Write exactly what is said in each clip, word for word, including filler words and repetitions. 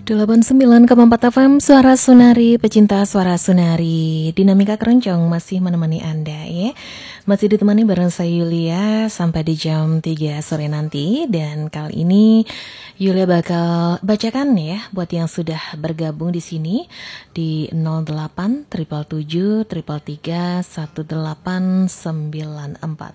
delapan puluh sembilan koma empat F M Suara Sunari, pecinta suara Sunari. Dinamika Keroncong masih menemani Anda ya. Masih ditemani bareng saya Yulia sampai di jam tiga sore nanti. Dan kali ini Yulia bakal bacakan ya buat yang sudah bergabung di sini di nol delapan tujuh tujuh tiga tiga satu delapan sembilan empat.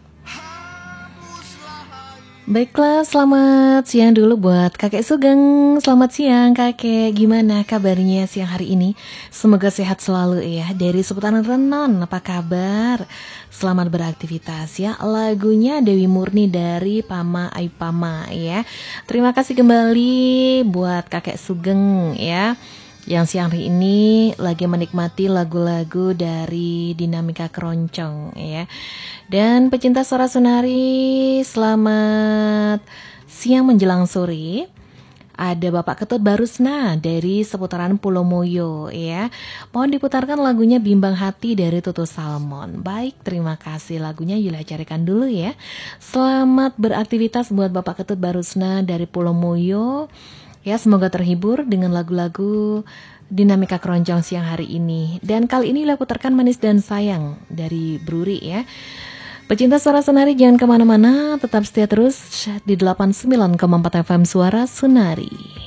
Baiklah, selamat siang dulu buat Kakek Sugeng. Selamat siang Kakek, gimana kabarnya siang hari ini? Semoga sehat selalu ya. Dari seputaran Renon, apa kabar? Selamat beraktivitas ya. Lagunya Dewi Murni dari Pama Ai Pama ya. Terima kasih kembali buat Kakek Sugeng ya, yang siang hari ini lagi menikmati lagu-lagu dari Dinamika Keroncong ya. Dan pecinta suara Sunari, selamat siang menjelang sore. Ada Bapak Ketut Barusna dari seputaran Pulau Moyo ya. Mohon diputarkan lagunya Bimbang Hati dari Tutu Salmon. Baik, terima kasih, lagunya Yulia carikan dulu ya. Selamat beraktivitas buat Bapak Ketut Barusna dari Pulau Moyo. Ya, semoga terhibur dengan lagu-lagu Dinamika Keroncong siang hari ini. Dan kali ini Yulia putarkan Manis dan Sayang dari Bruri ya. Pecinta suara Sunari, jangan kemana-mana, tetap setia terus di delapan puluh sembilan koma empat F M Suara Sunari.